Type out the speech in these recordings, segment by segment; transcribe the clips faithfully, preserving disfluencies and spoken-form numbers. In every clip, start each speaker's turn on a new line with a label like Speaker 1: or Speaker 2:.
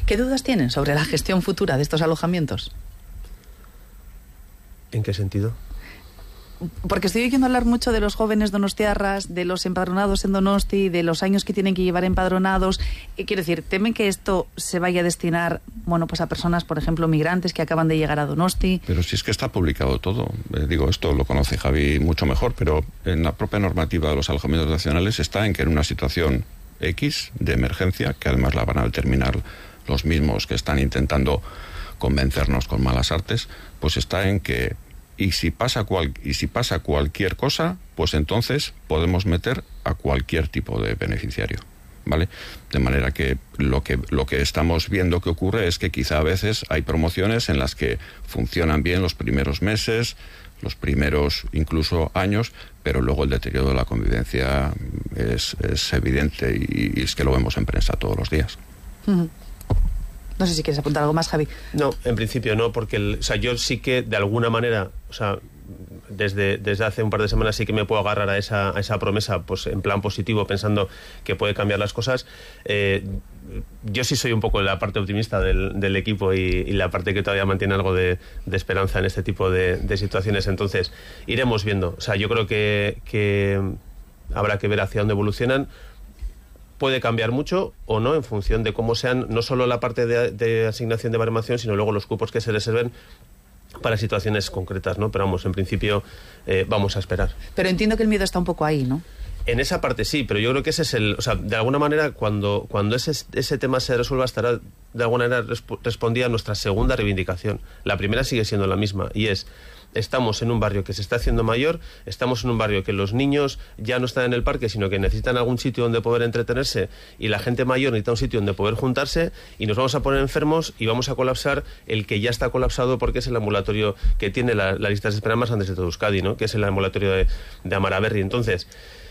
Speaker 1: ¿Qué dudas tienen sobre la gestión futura de estos alojamientos?
Speaker 2: ¿En qué sentido?
Speaker 1: Porque estoy oyendo hablar mucho de los jóvenes donostiarras, de los empadronados en Donosti, de los años que tienen que llevar empadronados. Y quiero decir, ¿temen que esto se vaya a destinar, bueno, pues a personas, por ejemplo, migrantes que acaban de llegar a Donosti?
Speaker 3: Pero si es que está publicado todo. Eh, digo, esto lo conoce Javi mucho mejor, pero en la propia normativa de los alojamientos nacionales está en que en una situación X de emergencia, que además la van a determinar los mismos que están intentando convencernos con malas artes, pues está en que Y si pasa cual, y si pasa cualquier cosa, pues entonces podemos meter a cualquier tipo de beneficiario, ¿vale? De manera que lo que lo que estamos viendo que ocurre es que quizá a veces hay promociones en las que funcionan bien los primeros meses, los primeros incluso años, pero luego el deterioro de la convivencia es, es evidente y, y es que lo vemos en prensa todos los días.
Speaker 1: Uh-huh. No sé si quieres apuntar algo más, Javi.
Speaker 2: No, en principio no, porque el, o sea, yo sí que de alguna manera, o sea, desde, desde hace un par de semanas sí que me puedo agarrar a esa, a esa promesa, pues en plan positivo, pensando que puede cambiar las cosas. Eh, yo sí soy un poco la parte optimista del, del equipo y, y la parte que todavía mantiene algo de, de esperanza en este tipo de, de situaciones. Entonces, iremos viendo. O sea, yo creo que, que habrá que ver hacia dónde evolucionan. Puede cambiar mucho o no en función de cómo sean no solo la parte de, de asignación de baremación, sino luego los cupos que se reserven para situaciones concretas, ¿no? Pero vamos, en principio eh, vamos a esperar.
Speaker 1: Pero entiendo que el miedo está un poco ahí, ¿no?
Speaker 2: En esa parte sí, pero yo creo que ese es el... O sea, de alguna manera, cuando, cuando ese, ese tema se resuelva, estará de alguna manera resp- respondida a nuestra segunda reivindicación. La primera sigue siendo la misma, y es... Estamos en un barrio que se está haciendo mayor, estamos en un barrio que los niños ya no están en el parque, sino que necesitan algún sitio donde poder entretenerse, y la gente mayor necesita un sitio donde poder juntarse, y nos vamos a poner enfermos y vamos a colapsar el que ya está colapsado, porque es el ambulatorio que tiene la, la lista de espera más antes de todo Euskadi, ¿no? Que es el ambulatorio de, de Amaraberri. Entonces,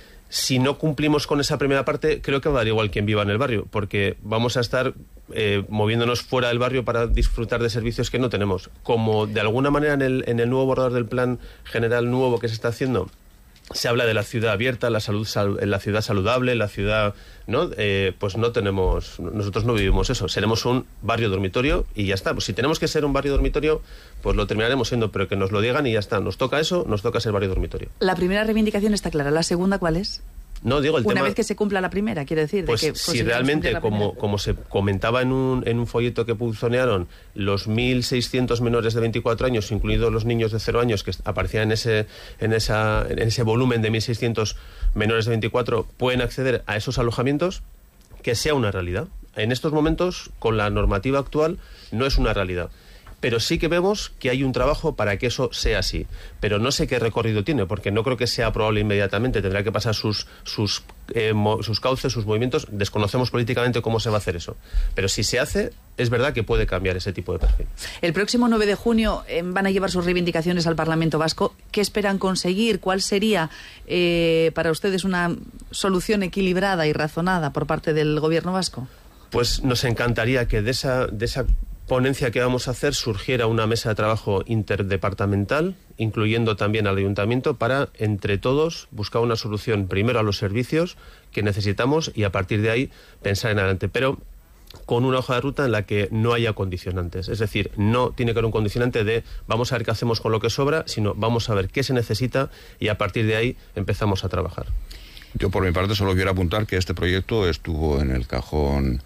Speaker 2: si no cumplimos con esa primera parte, creo que va a dar igual quien viva en el barrio, porque vamos a estar eh, moviéndonos fuera del barrio para disfrutar de servicios que no tenemos. Como de alguna manera en el, en el nuevo borrador del plan general nuevo que se está haciendo, se habla de la ciudad abierta, la salud, sal, la ciudad saludable, la ciudad, ¿no? Eh, pues no tenemos, nosotros no vivimos eso. Seremos un barrio dormitorio y ya está. Pues si tenemos que ser un barrio dormitorio, pues lo terminaremos siendo, pero que nos lo digan y ya está. Nos toca eso, nos toca ser barrio dormitorio.
Speaker 1: La primera reivindicación está clara. ¿La segunda cuál es?
Speaker 2: No, digo, el
Speaker 1: Una
Speaker 2: tema,
Speaker 1: vez que se cumpla la primera, quiere decir.
Speaker 2: Pues
Speaker 1: de que
Speaker 2: si realmente, como, como se comentaba en un, en un folleto que puzonearon, los mil seiscientos menores de veinticuatro años, incluidos los niños de cero años que aparecían en ese, en esa, en ese volumen de mil seiscientos menores de veinticuatro, pueden acceder a esos alojamientos, que sea una realidad. En estos momentos, con la normativa actual, no es una realidad. Pero sí que vemos que hay un trabajo para que eso sea así. Pero no sé qué recorrido tiene, porque no creo que sea probable inmediatamente. Tendrá que pasar sus, sus, eh, mo, sus cauces, sus movimientos. Desconocemos políticamente cómo se va a hacer eso. Pero si se hace, es verdad que puede cambiar ese tipo de perfil.
Speaker 1: El próximo nueve de junio eh, van a llevar sus reivindicaciones al Parlamento Vasco. ¿Qué esperan conseguir? ¿Cuál sería eh, para ustedes una solución equilibrada y razonada por parte del Gobierno vasco?
Speaker 2: Pues nos encantaría que de esa... De esa ponencia que vamos a hacer surgiera una mesa de trabajo interdepartamental, incluyendo también al ayuntamiento, para entre todos buscar una solución primero a los servicios que necesitamos y a partir de ahí pensar en adelante, pero con una hoja de ruta en la que no haya condicionantes. Es decir, no tiene que haber un condicionante de vamos a ver qué hacemos con lo que sobra, sino vamos a ver qué se necesita y a partir de ahí empezamos a trabajar.
Speaker 3: Yo por mi parte solo quiero apuntar que este proyecto estuvo en el cajón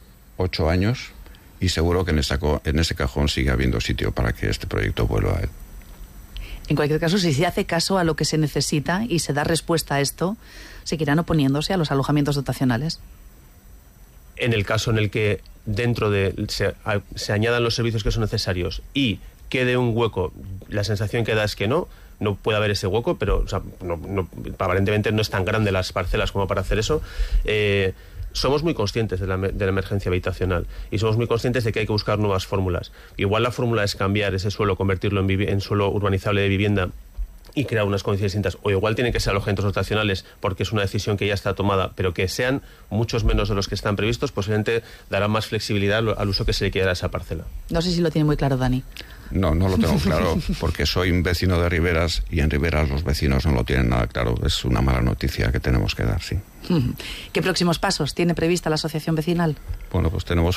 Speaker 3: ocho años y seguro que en, esta, en ese cajón sigue habiendo sitio para que este proyecto vuelva a él.
Speaker 1: En cualquier caso, si se hace caso a lo que se necesita y se da respuesta a esto, seguirán oponiéndose a los alojamientos dotacionales.
Speaker 2: En el caso en el que dentro de se, a, se añadan los servicios que son necesarios y quede un hueco, la sensación que da es que no, no puede haber ese hueco, pero o sea, no, no, aparentemente no es tan grande las parcelas como para hacer eso. Eh, Somos muy conscientes de la, de la emergencia habitacional y somos muy conscientes de que hay que buscar nuevas fórmulas. Igual la fórmula es cambiar ese suelo, convertirlo en, en suelo urbanizable de vivienda y crear unas condiciones distintas. O igual tienen que ser alojamientos dotacionales porque es una decisión que ya está tomada, pero que sean muchos menos de los que están previstos, posiblemente dará más flexibilidad al uso que se le quiera a esa parcela.
Speaker 1: No sé si lo tiene muy claro, Dani.
Speaker 3: No, no lo tengo claro, porque soy un vecino de Riberas y en Riberas los vecinos no lo tienen nada claro. Es una mala noticia que tenemos que dar, sí.
Speaker 1: ¿Qué próximos pasos tiene prevista la asociación vecinal?
Speaker 3: Bueno, pues tenemos